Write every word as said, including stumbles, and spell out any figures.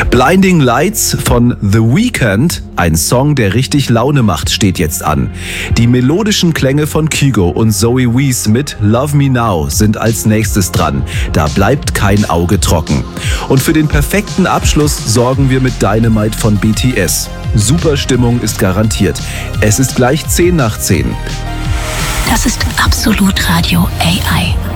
Blinding Lights von The Weeknd, ein Song, der richtig Laune macht, steht jetzt an. Die melodischen Klänge von Kygo und Zoe Wees mit Love Me Now sind als nächstes dran. Da bleibt kein Auge trocken. Und für den perfekten Abschluss sorgen wir mit Dynamite von B T S. Super Stimmung ist garantiert. Es ist gleich zehn nach zehn. Das ist Absolut Radio A I.